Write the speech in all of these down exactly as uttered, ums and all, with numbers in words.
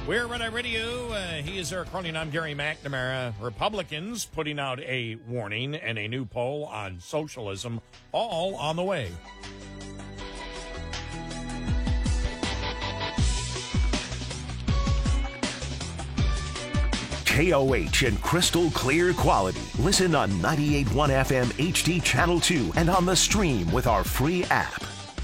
We're Red Eye Radio. Uh, he is Eric Cronin. I'm Gary McNamara. Republicans putting out a warning and a new poll on socialism, all on the way. K O H and crystal clear quality. Listen on ninety-eight point one F M H D Channel two and on the stream with our free app.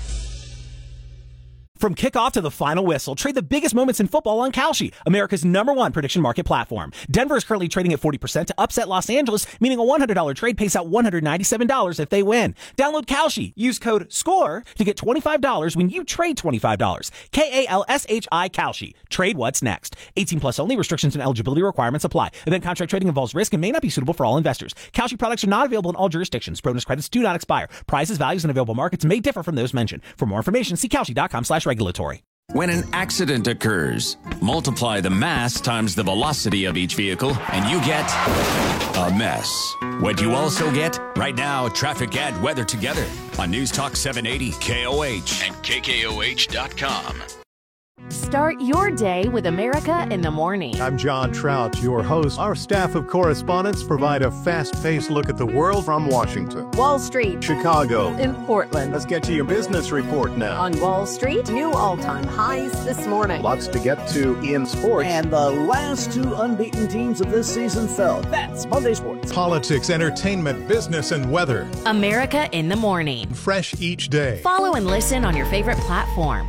From kickoff to the final whistle, trade the biggest moments in football on Kalshi, America's number one prediction market platform. Denver is currently trading at forty percent to upset Los Angeles, meaning a one hundred dollars trade pays out one hundred ninety-seven dollars if they win. Download Kalshi. Use code SCORE to get twenty-five dollars when you trade twenty-five dollars. K A L S H I Kalshi. Trade what's next. eighteen plus only. Restrictions and eligibility requirements apply. Event contract trading involves risk and may not be suitable for all investors. Kalshi products are not available in all jurisdictions. Bonus credits do not expire. Prices, values, and available markets may differ from those mentioned. For more information, see Kalshi.com slash regulatory. When an accident occurs, multiply the mass times the velocity of each vehicle, and you get a mess. What you also get? Right now, traffic and weather together on News Talk seven eighty K O H and K K O H dot com. Start your day with America in the morning. I'm John Trout, your host. Our staff of correspondents provide a fast-paced look at the world from Washington, Wall Street, Chicago, and Portland. Let's get to your business report now. On Wall Street, new all-time highs this morning. Lots to get to in sports. And the last two unbeaten teams of this season fell. That's Monday Sports. Politics, entertainment, business, and weather. America in the morning. Fresh each day. Follow and listen on your favorite platform.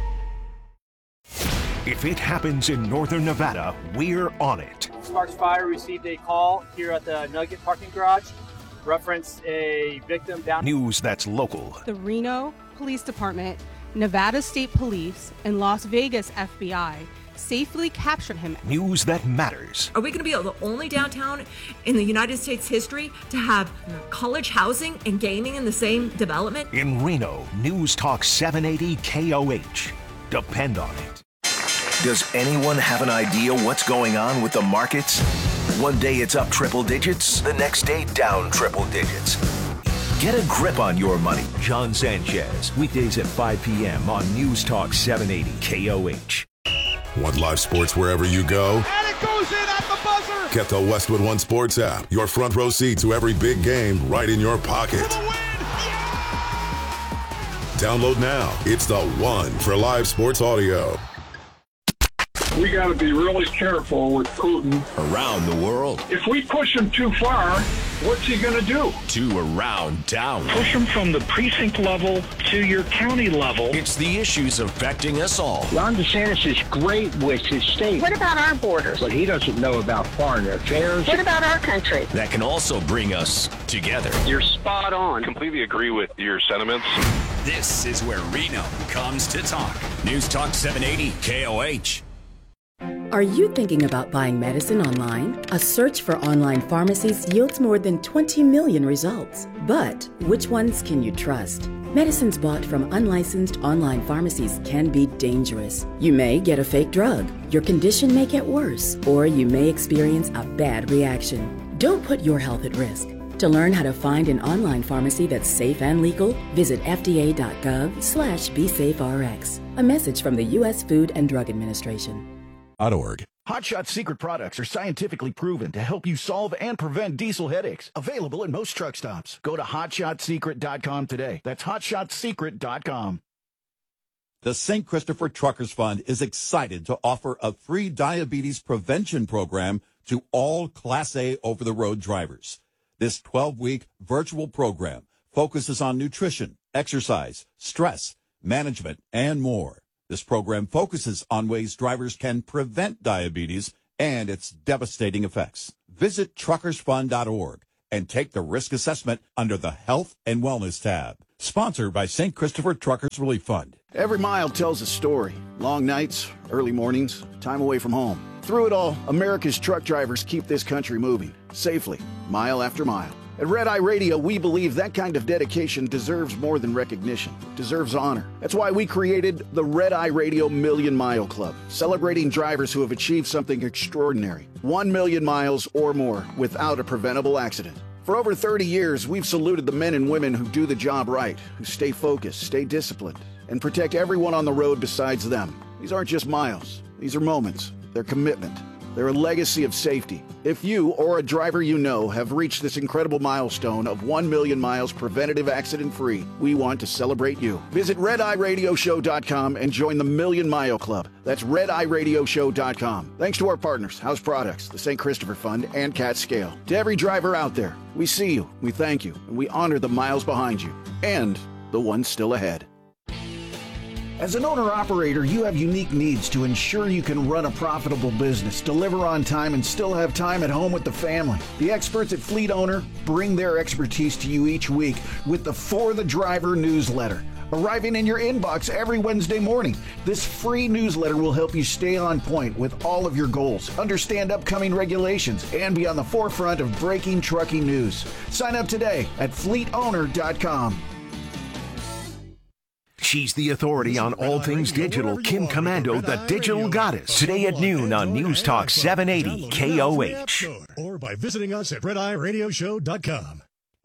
If it happens in northern Nevada, we're on it. Sparks Fire received a call here at the Nugget parking garage. Referenced a victim down. News that's local. The Reno Police Department, Nevada State Police, and Las Vegas F B I safely captured him. News that matters. Are we going to be the only downtown in the United States history to have college housing and gaming in the same development? In Reno, News Talk seven eighty K O H. Depend on it. Does anyone have an idea what's going on with the markets? One day it's up triple digits, the next day down triple digits. Get a grip on your money. John Sanchez, weekdays at five p.m. on News Talk seven eighty K O H. Want live sports wherever you go? And it goes in at the buzzer! Get the Westwood One Sports app. Your front row seat to every big game right in your pocket. For the win! Yeah! Download now. It's the one for live sports audio. We got to be really careful with Putin. Around the world. If we push him too far, what's he going to do? To around town. Push him from the precinct level to your county level. It's the issues affecting us all. Ron DeSantis is great with his state. What about our borders? But he doesn't know about foreign affairs. What about our country? That can also bring us together. You're spot on. Completely agree with your sentiments. This is where Reno comes to talk. News Talk seven eighty K O H. Are you thinking about buying medicine online? A search for online pharmacies yields more than twenty million results. But which ones can you trust? Medicines bought from unlicensed online pharmacies can be dangerous. You may get a fake drug, your condition may get worse, or you may experience a bad reaction. Don't put your health at risk. To learn how to find an online pharmacy that's safe and legal, visit F D A dot gov slash be safe R X. A message from the U S Food and Drug Administration. .org. Hot Shot Secret products are scientifically proven to help you solve and prevent diesel headaches. Available at most truck stops. Go to hot shot secret dot com today. That's hot shot secret dot com. The Saint Christopher Truckers Fund is excited to offer a free diabetes prevention program to all Class A over-the-road drivers. This twelve-week virtual program focuses on nutrition, exercise, stress, management, and more. This program focuses on ways drivers can prevent diabetes and its devastating effects. Visit truckers fund dot org and take the risk assessment under the Health and Wellness tab. Sponsored by Saint Christopher Truckers Relief Fund. Every mile tells a story. Long nights, early mornings, time away from home. Through it all, America's truck drivers keep this country moving, safely, mile after mile. At Red Eye Radio, we believe that kind of dedication deserves more than recognition, deserves honor. That's why we created the Red Eye Radio Million Mile Club, celebrating drivers who have achieved something extraordinary. One million miles or more without a preventable accident. For over thirty years, we've saluted the men and women who do the job right, who stay focused, stay disciplined, and protect everyone on the road besides them. These aren't just miles. These are moments. their commitment. They're a legacy of safety. If you or a driver you know have reached this incredible milestone of one million miles preventative accident-free, we want to celebrate you. Visit red eye radio show dot com and join the Million Mile Club. That's red eye radio show dot com. Thanks to our partners, House Products, the Saint Christopher Fund, and Cat Scale. To every driver out there, we see you, we thank you, and we honor the miles behind you, and the ones still ahead. As an owner-operator, you have unique needs to ensure you can run a profitable business, deliver on time, and still have time at home with the family. The experts at Fleet Owner bring their expertise to you each week with the For the Driver newsletter, arriving in your inbox every Wednesday morning. This free newsletter will help you stay on point with all of your goals, understand upcoming regulations, and be on the forefront of breaking trucking news. Sign up today at fleet owner dot com. She's the authority on all things digital. Kim Commando, the digital goddess. Today at noon on News Talk seven eighty K O H. Or by visiting us at red eye radio show dot com.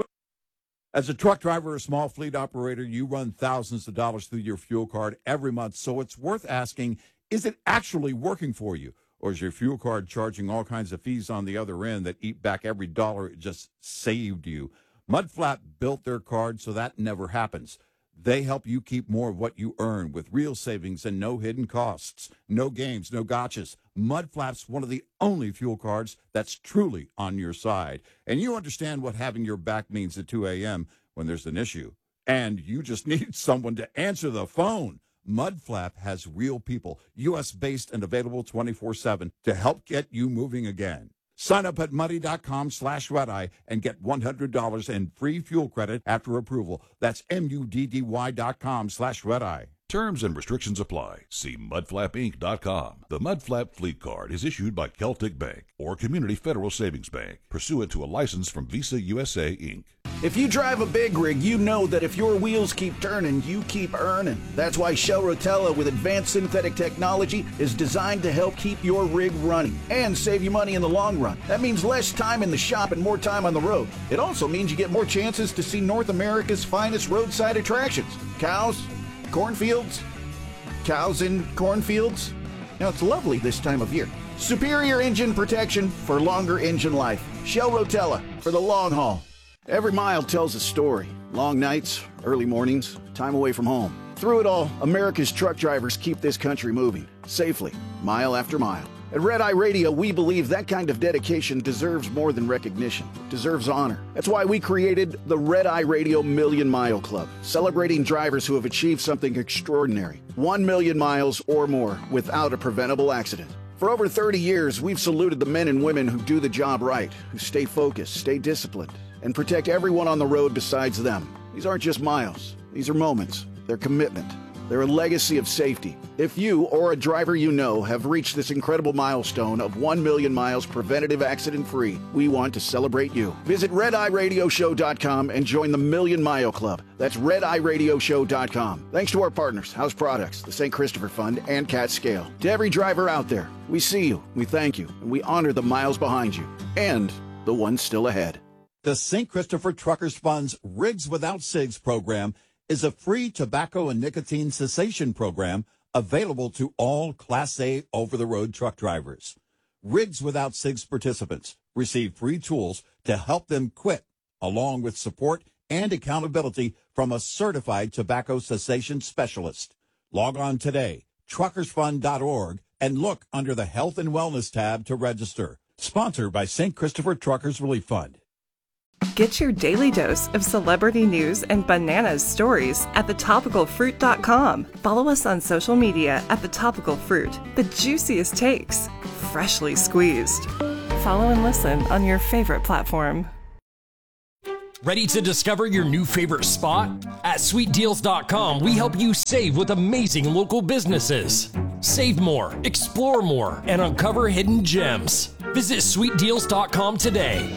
As a truck driver or small fleet operator, you run thousands of dollars through your fuel card every month, so it's worth asking, is it actually working for you? Or is your fuel card charging all kinds of fees on the other end that eat back every dollar it just saved you? Mudflap built their card so that never happens. They help you keep more of what you earn with real savings and no hidden costs. No games, no gotchas. Mudflap's one of the only fuel cards that's truly on your side. And you understand what having your back means at two a.m. when there's an issue. And you just need someone to answer the phone. Mudflap has real people, U S-based and available twenty-four seven to help get you moving again. Sign up at muddy.com slash redeye and get one hundred dollars in free fuel credit after approval. That's M-U-D-D-Y dot com slash redeye. Terms and restrictions apply. See mudflap inc dot com. The Mudflap Fleet Card is issued by Celtic Bank or Community Federal Savings Bank, pursuant to a license from Visa U S A, Incorporated. If you drive a big rig, you know that if your wheels keep turning, you keep earning. That's why Shell Rotella with advanced synthetic technology is designed to help keep your rig running and save you money in the long run. That means less time in the shop and more time on the road. It also means you get more chances to see North America's finest roadside attractions. Cows, cornfields, cows in cornfields. Now, it's lovely this time of year. Superior engine protection for longer engine life. Shell Rotella for the long haul. Every mile tells a story. Long nights, early mornings, time away from home. Through it all, America's truck drivers keep this country moving, safely, mile after mile. At Red Eye Radio, we believe that kind of dedication deserves more than recognition. It deserves honor. That's why we created the Red Eye Radio Million Mile Club, celebrating drivers who have achieved something extraordinary. One million miles or more without a preventable accident. For over thirty years, we've saluted the men and women who do the job right, who stay focused, stay disciplined, and protect everyone on the road besides them. These aren't just miles. These are moments. They're commitment. They're a legacy of safety. If you or a driver you know have reached this incredible milestone of one million miles preventative accident-free, we want to celebrate you. Visit red eye radio show dot com and join the Million Mile Club. That's red eye radio show dot com. Thanks to our partners, House Products, the Saint Christopher Fund, and Cat Scale. To every driver out there, we see you, we thank you, and we honor the miles behind you, and the ones still ahead. The Saint Christopher Truckers Fund's Rigs Without Cigs program is a free tobacco and nicotine cessation program available to all Class A over-the-road truck drivers. Rigs Without Cigs participants receive free tools to help them quit, along with support and accountability from a certified tobacco cessation specialist. Log on today, truckers fund dot org, and look under the Health and Wellness tab to register. Sponsored by Saint Christopher Truckers Relief Fund. Get your daily dose of celebrity news and bananas stories at the topical fruit dot com. Follow us on social media at The Topical Fruit. The juiciest takes, freshly squeezed. Follow and listen on your favorite platform. Ready to discover your new favorite spot? At sweet deals dot com, we help you save with amazing local businesses. Save more, explore more, and uncover hidden gems. Visit sweet deals dot com today.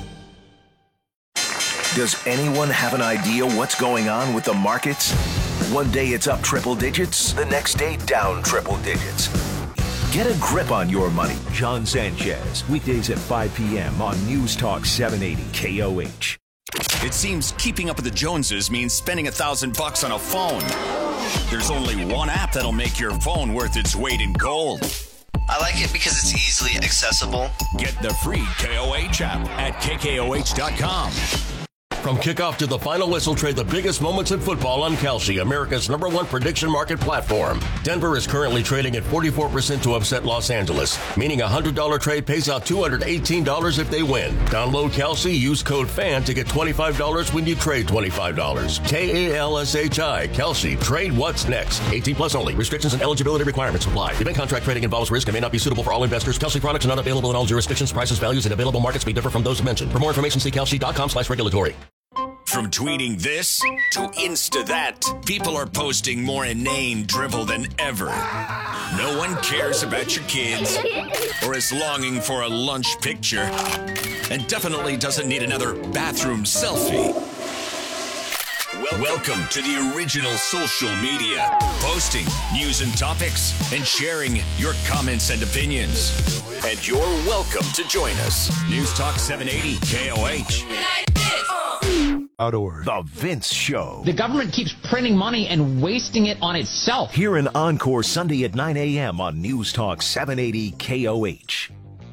Does anyone have an idea what's going on with the markets? One day it's up triple digits, the next day down triple digits. Get a grip on your money. John Sanchez, weekdays at five p.m. on News Talk seven eighty K O H. It seems keeping up with the Joneses means spending a thousand bucks on a phone. There's only one app that'll make your phone worth its weight in gold. I like it because it's easily accessible. Get the free K O H app at K K O H dot com. From kickoff to the final whistle, trade the biggest moments in football on Kalshi, America's number one prediction market platform. Denver is currently trading at forty-four percent to upset Los Angeles, meaning a one hundred dollars trade pays out two hundred eighteen dollars if they win. Download Kalshi, use code FAN to get twenty-five dollars when you trade twenty-five dollars. K A L S H I, Kalshi. Trade what's next. eighteen plus only. Restrictions and eligibility requirements apply. Event contract trading involves risk and may not be suitable for all investors. Kalshi products are not available in all jurisdictions. Prices, values, and available markets may differ from those mentioned. For more information, see Kalshi dot com slash regulatory. From tweeting this to Insta that, people are posting more inane drivel than ever. No one cares about your kids or is longing for a lunch picture and definitely doesn't need another bathroom selfie. Well, welcome to the original social media, posting news and topics and sharing your comments and opinions. And you're welcome to join us. News Talk seven eighty K O H. Outdoors. The Vince Show. The government keeps printing money and wasting it on itself. Here in Encore Sunday at nine a.m. on News Talk seven eighty K O H.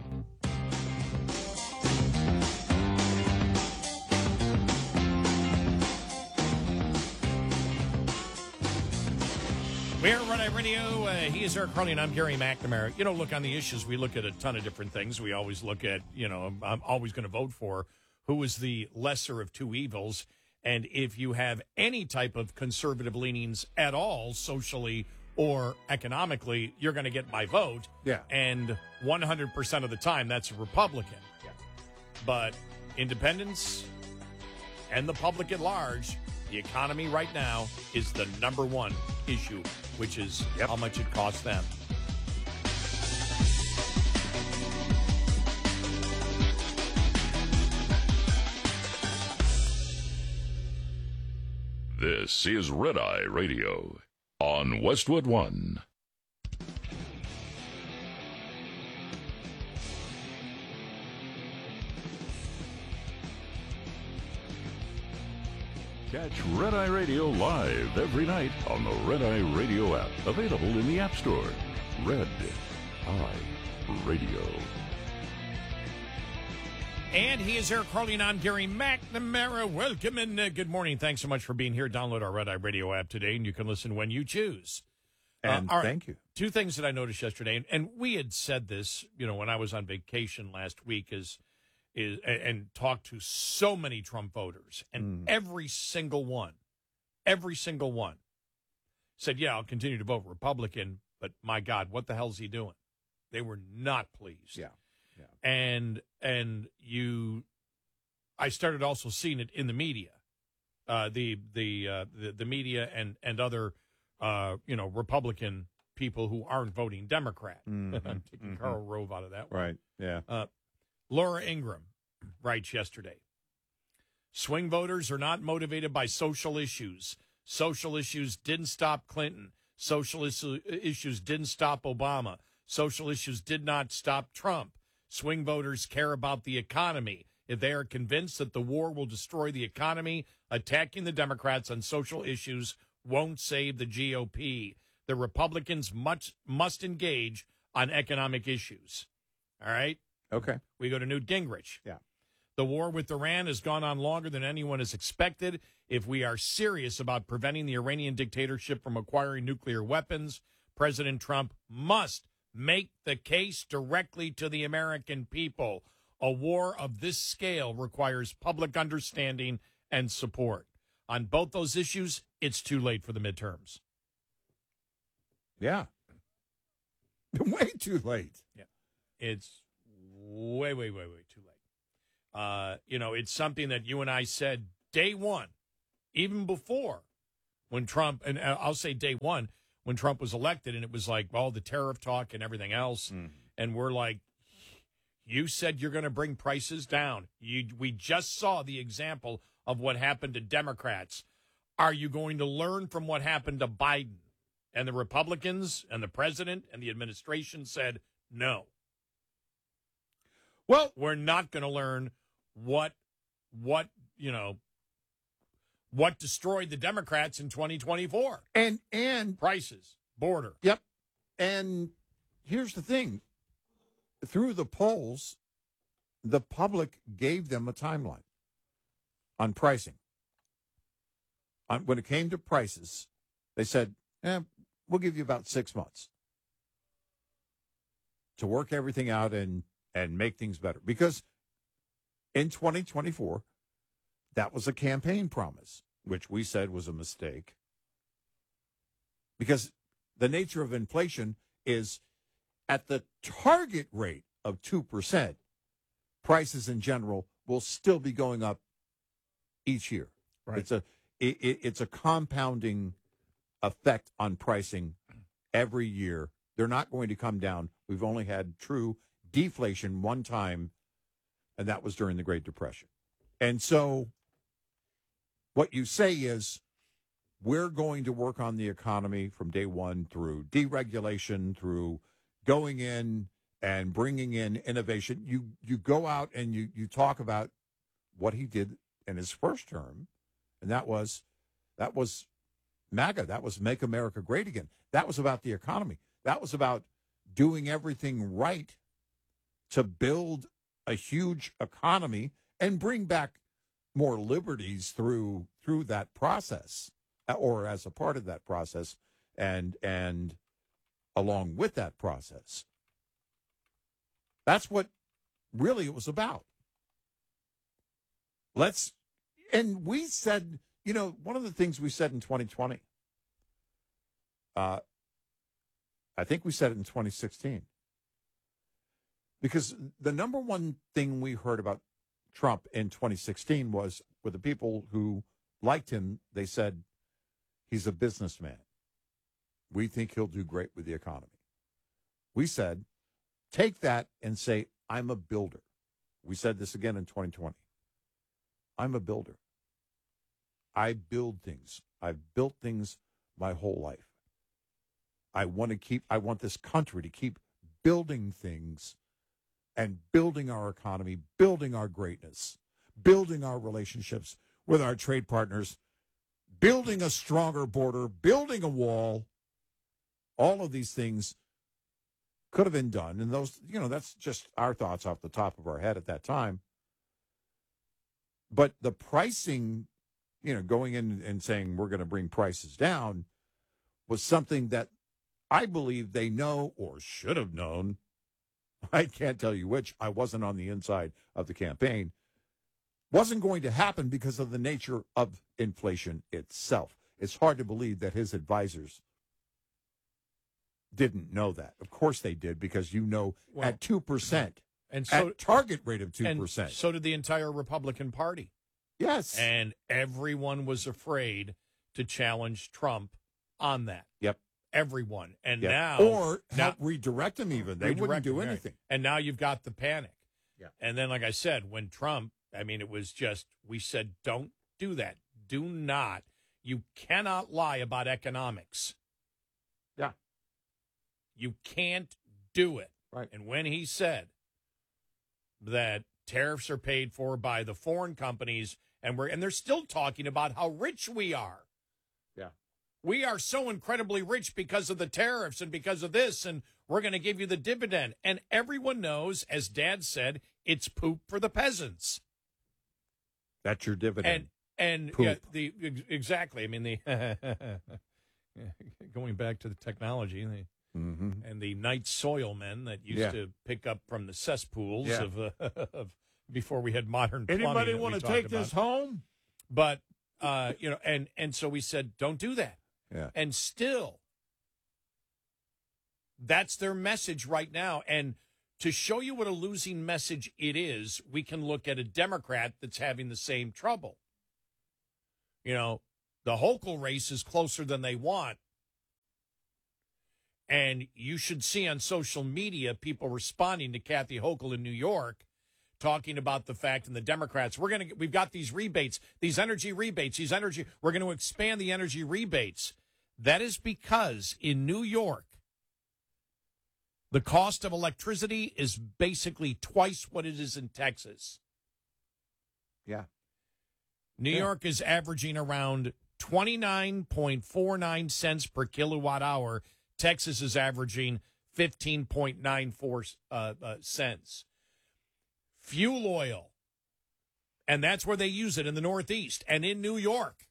We're Red Eye Radio. Uh, he is Eric Crowley, and I'm Gary McNamara. You know, look, on the issues, we look at a ton of different things. We always look at, you know, I'm, I'm always going to vote for who is the lesser of two evils. And if you have any type of conservative leanings at all, socially or economically, you're going to get my vote. Yeah. And one hundred percent of the time, that's a Republican. Yeah. But independents and the public at large, the economy right now is the number one issue, which is yep. how much it costs them. This is Red Eye Radio on Westwood One. Catch Red Eye Radio live every night on the Red Eye Radio app, available in the App Store. Red Eye Radio. And he is Eric Crowley, and I'm Gary McNamara. Welcome and uh, good morning. Thanks so much for being here. Download our Red Eye Radio app today, and you can listen when you choose. And uh, all right, thank you. Two things that I noticed yesterday, and, and we had said this, you know, when I was on vacation last week, is is and, and talked to so many Trump voters, and mm. every single one, every single one said, yeah, I'll continue to vote Republican, but my God, what the hell's he doing? They were not pleased. Yeah. Yeah. And and you, I started also seeing it in the media, uh, the the, uh, the the media and and other, uh, you know, Republican people who aren't voting Democrat. Mm-hmm. I'm taking mm-hmm. Karl Rove out of that one. Right. Yeah. Uh, Laura Ingraham writes yesterday, swing voters are not motivated by social issues. Social issues didn't stop Clinton. Social issues didn't stop Obama. Social issues did not stop Trump. Swing voters care about the economy. If they are convinced that the war will destroy the economy, attacking the Democrats on social issues won't save the G O P. The Republicans must, must engage on economic issues. All right? Okay. We go to Newt Gingrich. Yeah. The war with Iran has gone on longer than anyone has expected. If we are serious about preventing the Iranian dictatorship from acquiring nuclear weapons, President Trump must make the case directly to the American people. A war of this scale requires public understanding and support. On both those issues, it's too late for the midterms. Yeah. Way too late. Yeah. It's way, way, way, way too late. Uh, you know, it's something that you and I said day one, even before when Trump, and I'll say day one, when Trump was elected, and it was like, well, the tariff talk and everything else. Mm. And we're like, you said you're going to bring prices down. You, we just saw the example of what happened to Democrats. Are you going to learn from what happened to Biden? And the Republicans and the president and the administration said, no. Well, we're not going to learn what, what, you know, what destroyed the Democrats in twenty twenty-four. And, and prices, border. Yep. And here's the thing. Through the polls, the public gave them a timeline on pricing. On, when it came to prices, they said, eh, we'll give you about six months to work everything out and, and make things better. Because in twenty twenty-four, that was a campaign promise, which we said was a mistake. Because the nature of inflation is at the target rate of two percent, prices in general will still be going up each year. Right. It's a it, it, it's a compounding effect on pricing every year. They're not going to come down. We've only had true deflation one time, and that was during the Great Depression. And so what you say is, we're going to work on the economy from day one through deregulation, through going in and bringing in innovation. You you go out and you, you talk about what he did in his first term, and that was that was MAGA. That was Make America Great Again. That was about the economy. That was about doing everything right to build a huge economy and bring back more liberties through through that process, or as a part of that process, and and along with that process. That's what really it was about. Let's, and we said, you know, one of the things we said in twenty twenty, uh, I think we said it in twenty sixteen, because the number one thing we heard about Trump in twenty sixteen was, with the people who liked him, they said, he's a businessman. We think he'll do great with the economy. We said, take that and say, I'm a builder. We said this again in twenty twenty. I'm a builder. I build things. I've built things my whole life. I want to keep, I want this country to keep building things and building our economy, building our greatness, building our relationships with our trade partners, building a stronger border, building a wall. All of these things could have been done. And those, you know, that's just our thoughts off the top of our head at that time. But the pricing, you know, going in and saying we're going to bring prices down was something that I believe they know, or should have known. I can't tell you which. I wasn't on the inside of the campaign. Wasn't going to happen because of the nature of inflation itself. It's hard to believe that his advisors didn't know that. Of course they did, because you know, well, at two percent, and so, at target rate of two percent. And so did the entire Republican Party. Yes. And everyone was afraid to challenge Trump on that. Yep. Everyone. And yep. now... Or now, help redirect him even. They wouldn't do him, anything. Right. And now you've got the panic. Yeah. And then, like I said, when Trump, I mean, it was just, we said, don't do that. Do not. You cannot lie about economics. Yeah. You can't do it. Right. And when he said that tariffs are paid for by the foreign companies, and we're and they're still talking about how rich we are. Yeah. We are so incredibly rich because of the tariffs and because of this, and we're going to give you the dividend. And everyone knows, as Dad said, it's poop for the peasants. That's your dividend. And and yeah, the exactly. I mean, the going back to the technology, the, mm-hmm. and the night soil men that used yeah. to pick up from the cesspools yeah. of, uh, of before we had modern plumbing. Anybody want to take about. this home? But uh, you know, and and so we said, don't do that. Yeah. And still, that's their message right now. And to show you what a losing message it is, we can look at a Democrat that's having the same trouble. You know, the Hochul race is closer than they want. And you should see on social media people responding to Kathy Hochul in New York, talking about the fact, and the Democrats, we're going to, we've got these rebates, these energy rebates, these energy, we're going to expand the energy rebates. That is because in New York, the cost of electricity is basically twice what it is in Texas. Yeah. New yeah. York is averaging around twenty-nine point four nine cents per kilowatt hour. Texas is averaging fifteen point nine four uh, uh, cents. Fuel oil, and that's where they use it in the Northeast and in New York.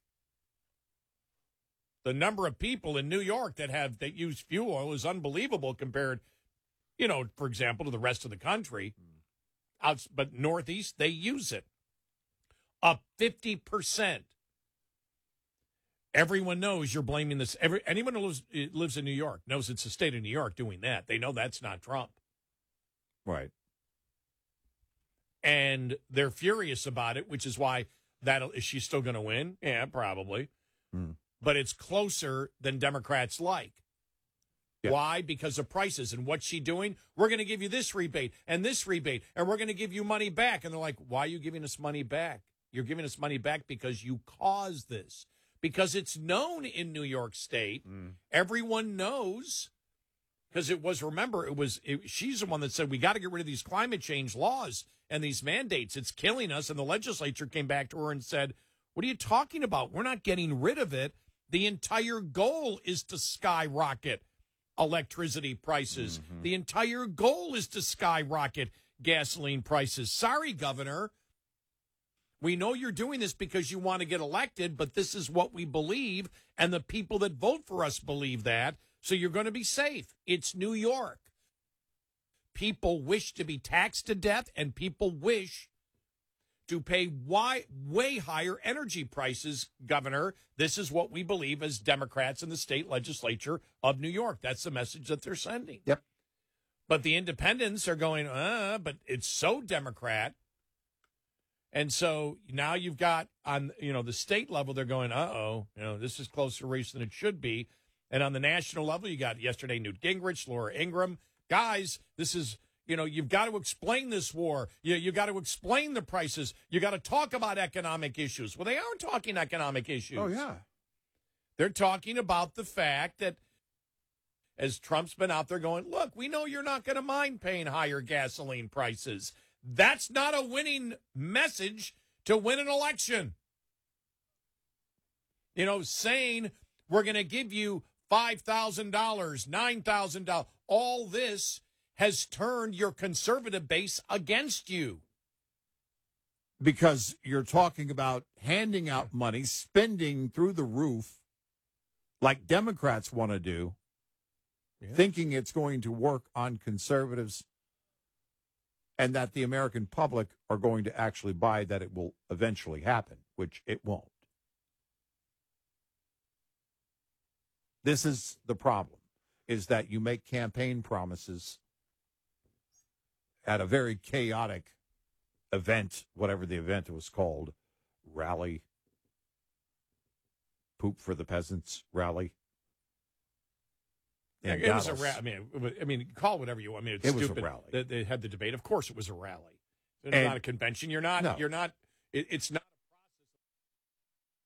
The number of people in New York that have that use fuel oil is unbelievable compared, you know, for example, to the rest of the country. Out, but Northeast, they use it. Up fifty percent. Everyone knows you're blaming this. Every, anyone who lives, lives in New York knows it's the state of New York doing that. They know that's not Trump. Right. And they're furious about it, which is why that is she still going to win? Yeah, probably. Mm. But it's closer than Democrats like. Yeah. Why? Because of prices. And what's she doing? We're going to give you this rebate and this rebate, and we're going to give you money back. And they're like, why are you giving us money back? You're giving us money back because you caused this. Because it's known in New York State. Mm. Everyone knows. Because it was, remember, it was it, she's the one that said, we got to get rid of these climate change laws and these mandates. It's killing us. And the legislature came back to her and said, what are you talking about? We're not getting rid of it. The entire goal is to skyrocket electricity prices. Mm-hmm. The entire goal is to skyrocket gasoline prices. Sorry, Governor. We know you're doing this because you want to get elected, but this is what we believe, and the people that vote for us believe that, so you're going to be safe. It's New York. People wish to be taxed to death, and people wish to pay way, way higher energy prices, Governor. This is what we believe as Democrats in the state legislature of New York. That's the message that they're sending. Yep. But the independents are going, uh, but it's so Democrat. And so now you've got on, you know, the state level, they're going, uh-oh, you know, this is closer race than it should be. And on the national level, you got yesterday Newt Gingrich, Laura Ingraham. Guys, this is, you know, you've got to explain this war. You, you got to explain the prices. You got to talk about economic issues. Well, they are talking economic issues. Oh, yeah. They're talking about the fact that as Trump's been out there going, look, we know you're not going to mind paying higher gasoline prices. That's not a winning message to win an election. You know, saying we're going to give you five thousand dollars, nine thousand dollars, all this has turned your conservative base against you. Because you're talking about handing out money, spending through the roof, like Democrats want to do, yeah. thinking it's going to work on conservatives, and that the American public are going to actually buy that it will eventually happen, which it won't. This is the problem, is that you make campaign promises at a very chaotic event, whatever the event was called, rally, poop for the peasants rally. Yeah, it was a rally. I mean, it was, I mean, call it whatever you want. I mean, it's it stupid. was a rally. They, they had the debate. Of course, it was a rally. It's and, not a convention. You're not. No. You're not. It, it's not